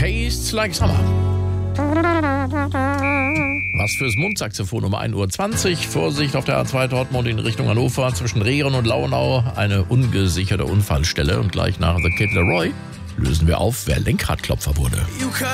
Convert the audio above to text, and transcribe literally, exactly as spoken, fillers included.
Tastes Like Summer. Was fürs Mundsaxophon um ein Uhr zwanzig. Vorsicht auf der A zwei Dortmund in Richtung Hannover. Zwischen Rehren und Launau eine ungesicherte Unfallstelle. Und gleich nach The Kid Laroi lösen wir auf, wer Lenkradklopfer wurde.